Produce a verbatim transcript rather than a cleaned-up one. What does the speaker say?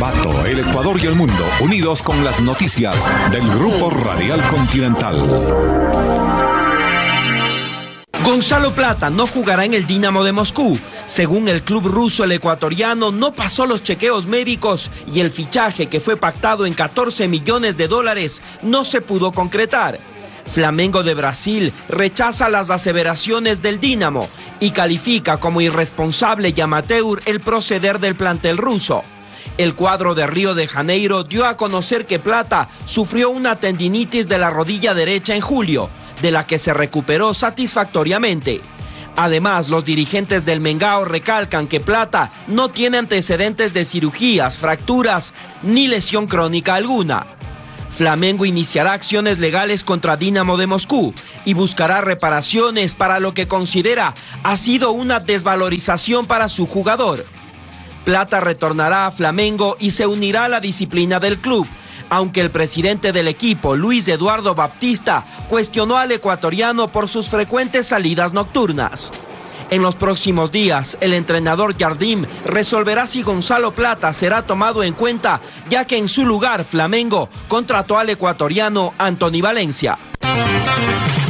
Ambato, el Ecuador y el mundo, unidos con las noticias del Grupo Radial Continental. Gonzalo Plata no jugará en el Dinamo de Moscú. Según el club ruso, el ecuatoriano no pasó los chequeos médicos y el fichaje, que fue pactado en catorce millones de dólares, no se pudo concretar. Flamengo de Brasil rechaza las aseveraciones del Dinamo y califica como irresponsable y amateur el proceder del plantel ruso. El cuadro de Río de Janeiro dio a conocer que Plata sufrió una tendinitis de la rodilla derecha en julio, de la que se recuperó satisfactoriamente. Además, los dirigentes del Mengao recalcan que Plata no tiene antecedentes de cirugías, fracturas ni lesión crónica alguna. Flamengo iniciará acciones legales contra Dinamo de Moscú y buscará reparaciones para lo que considera ha sido una desvalorización para su jugador. Plata retornará a Flamengo y se unirá a la disciplina del club, aunque el presidente del equipo, Luis Eduardo Baptista, cuestionó al ecuatoriano por sus frecuentes salidas nocturnas. En los próximos días, el entrenador Jardim resolverá si Gonzalo Plata será tomado en cuenta, ya que en su lugar Flamengo contrató al ecuatoriano Anthony Valencia.